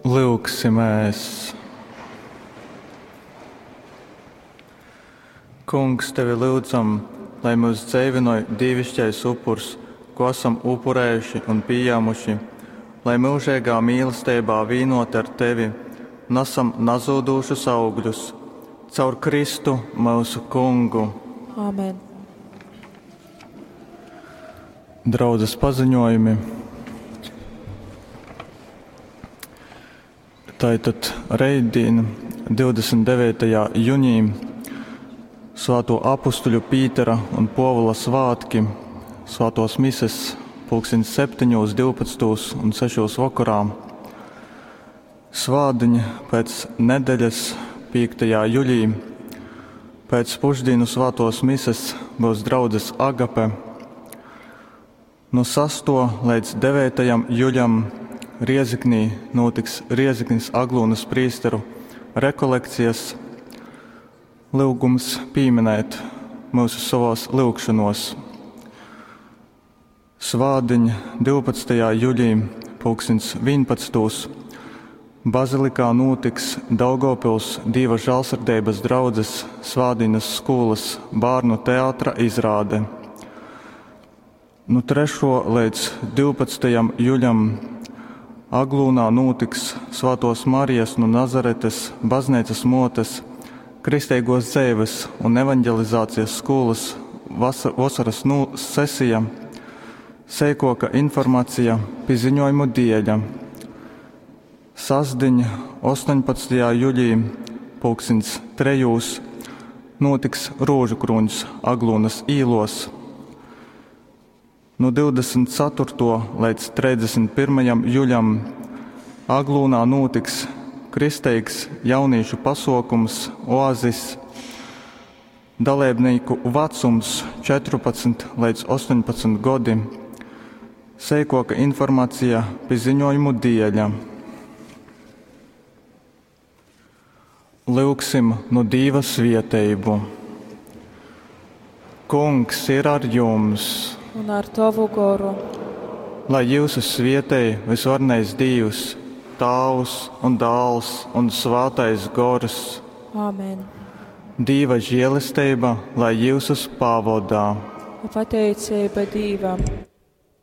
Lūksimies. Kungs, tevi lūdzam, lai mūs dzīvinoja dievišķais upurs, ko esam upurējuši un pieņēmuši, lai mūžīgā mīlestībā vīnot ar tevi, nesam nazūdušus augļus, caur Kristu mūsu Kungu. Āmen. Draudzes paziņojumi. Tātad reidīna 29. jūnijā Svēto apustuļu Pītera un Povila svētki, svētos mises 7, 12 un 6 vakarā. Svētdiņi pēc nedēļas 5. jūlijā. Pēc pusdienu svētos mises būs draudzes Agape. No 6. līdz 9. jūlijam Rieziknī notiks Rieziknis Aglūnas priesteru rekolekcijas. Lūgums pieminēt mūsu savos lūgšanos. Svētdiņa 12. jūlijā 11. Bazilikā notiks Daugavpils Dieva žēlsirdības draudzes svētdienas skolas bērnu teātra izrāde. No 3. līdz 12. jūlijam Aglūnā notiks Svētos Marijas no Nazaretes baznīcas motes Kristīgos dzīves un evanģelizācijas skolas vasaras sesija, seikoka informācija pieziņojumu dēļ. Sastdiņa 18. jūlijā 3. notiks Rožukruņas Aglūnas īlos. No 24. līdz 31. jūlijam Aglūnā notiks kristīgs jauniešu pasaukums Oazis. Dalībnieku vecums 14 līdz 18 gadi. Seikoka informācija pieziņojumu dēļ. Lūgsim no Dieva svētību. Kungs ir ar jums. Un ar tavu goru. Lai jūsu svētī visvarnais Dievs, Tēvs un Dēls un Svētais Gors. Āmen. Dieva žēlastība, lai jūsus pavadā. Pateicība Dievam.